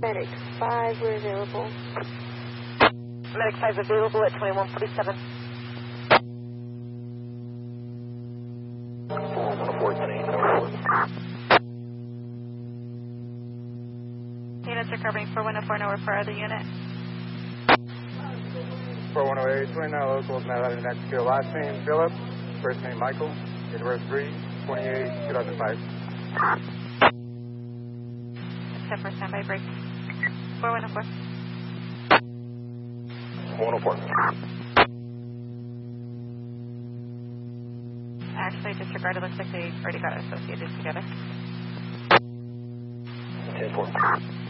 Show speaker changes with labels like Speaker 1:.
Speaker 1: Medic 5, we're available.
Speaker 2: Medic 5 available at 2147.
Speaker 3: 414, units are covering 4104, nowhere for other unit.
Speaker 4: 4108, 29 locals, now that next to last name Philip, first name Michael, date of birth 3/28/2005.
Speaker 3: 10 for standby break. 4104.
Speaker 4: 104.
Speaker 3: Actually disregarded, looks like they already got associated together.
Speaker 4: 10-4.